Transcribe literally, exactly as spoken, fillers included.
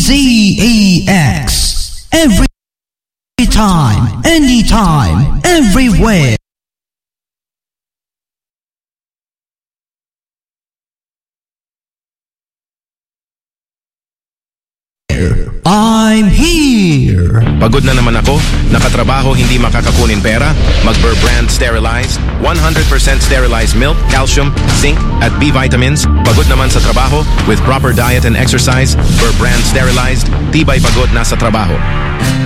Z E X. Every time, anytime, everywhere. I'm here. Pagod na naman ako, nakatrabaho hindi makakakunin pera, mag-Burr Brand Sterilized, one hundred percent sterilized milk, calcium, zinc, at B vitamins. Pagod naman sa trabaho, with proper diet and exercise, Burr Brand Sterilized, tibay pagod na sa trabaho.